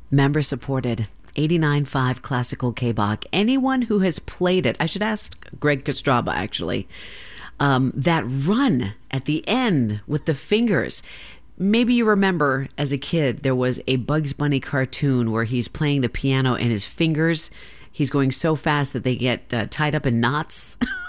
Member supported. 89.5 Classical K-Bach. Anyone who has played it, I should ask Greg Kostraba actually, that run at the end with the fingers. Maybe you remember as a kid, there was a Bugs Bunny cartoon where he's playing the piano and his fingers, he's going so fast that they get tied up in knots.